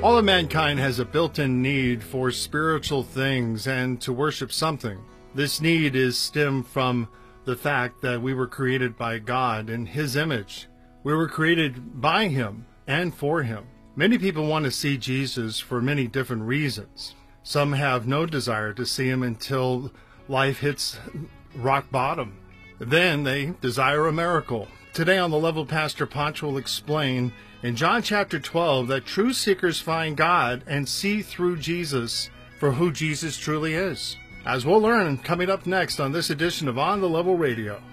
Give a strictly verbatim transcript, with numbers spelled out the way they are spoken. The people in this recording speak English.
All of mankind has a built-in need for spiritual things and to worship something. This need is stemmed from the fact that we were created by God in His image. We were created by Him and for Him. Many people want to see Jesus for many different reasons. Some have no desire to see Him until life hits rock bottom. Then they desire a miracle. Today on The Level, Pastor Ponch will explain in John chapter twelve that true seekers find God and see through Jesus for who Jesus truly is. As we'll learn coming up next on this edition of On the Level Radio.